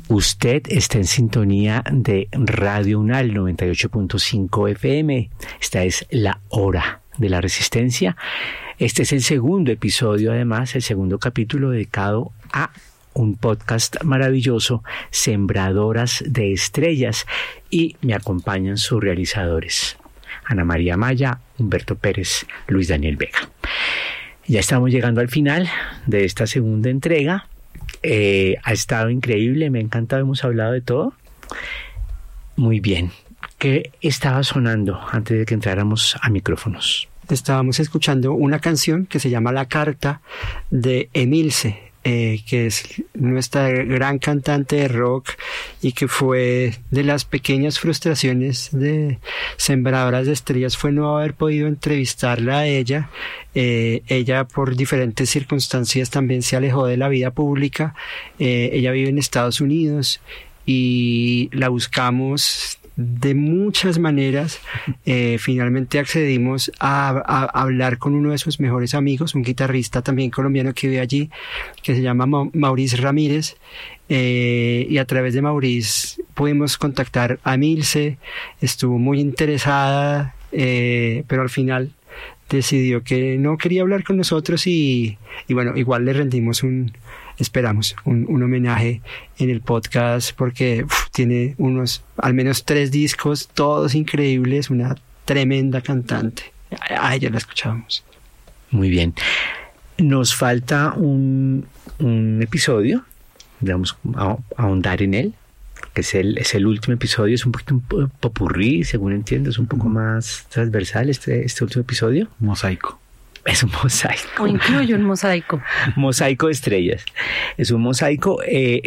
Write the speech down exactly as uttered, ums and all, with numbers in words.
Usted está en sintonía de Radio Unal noventa y ocho punto cinco F M. Esta es la hora de la resistencia. Este es el segundo episodio, además, el segundo capítulo dedicado a un podcast maravilloso, Sembradoras de Estrellas, y me acompañan sus realizadores, Ana María Maya, Humberto Pérez, Luis Daniel Vega. Ya estamos llegando al final de esta segunda entrega. Eh, ha estado increíble, me ha encantado, hemos hablado de todo. Muy bien. ¿Qué estaba sonando antes de que entráramos a micrófonos? Estábamos escuchando una canción que se llama La Carta, de Emilce, eh, que es nuestra gran cantante de rock y que fue de las pequeñas frustraciones de Sembradoras de Estrellas, fue no haber podido entrevistarla a ella. Eh, ella por diferentes circunstancias también se alejó de la vida pública. Eh, ella vive en Estados Unidos y la buscamos de muchas maneras. Eh, finalmente accedimos a, a, a hablar con uno de sus mejores amigos, un guitarrista también colombiano que vive allí, que se llama Ma- Maurice Ramírez, eh, y a través de Maurice pudimos contactar a Emilce. Estuvo muy interesada, eh, pero al final decidió que no quería hablar con nosotros y, y bueno, igual le rendimos un esperamos un, un homenaje en el podcast, porque uf, tiene unos, al menos tres discos, todos increíbles, una tremenda cantante. A ella la escuchábamos. Muy bien. Nos falta un, un episodio, vamos a, a ahondar en él, que es el, es el último episodio, es un poquito un popurrí, según entiendo, es un poco más transversal este, este último episodio. Mosaico. Es un mosaico. O incluye un mosaico. Mosaico de estrellas. Es un mosaico. Eh,